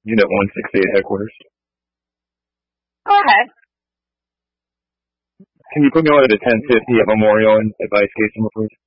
Unit 168 headquarters. Go ahead. Can you put me on at 1050 at Memorial and Advice Case number, please?